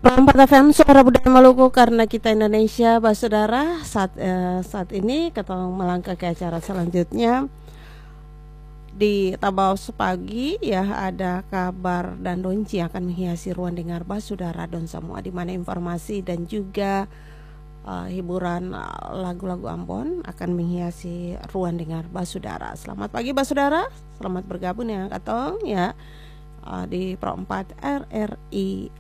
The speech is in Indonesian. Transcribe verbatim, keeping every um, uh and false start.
Rompat F M Suara Budaya Maluku karena kita Indonesia, Basudara. Saat eh, saat ini kita melangkah ke acara selanjutnya. Di Tabau Sepagi ya, ada kabar dan donci yang akan menghiasi ruang dengar Basudara dan semua, di mana informasi dan juga uh, hiburan uh, lagu-lagu Ambon akan menghiasi ruang dengar Basudara. Selamat pagi Basudara, selamat bergabung dengan Katong ya uh, di Pro empat R R I